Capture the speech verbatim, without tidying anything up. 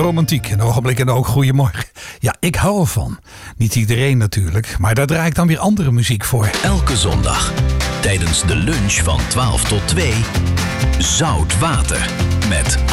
romantiek. Een ogenblik en ook goedemorgen. Ja, ik hou ervan. Niet iedereen natuurlijk, maar daar draai ik dan weer andere muziek voor. Elke zondag tijdens de lunch van twaalf tot twee Zout Water met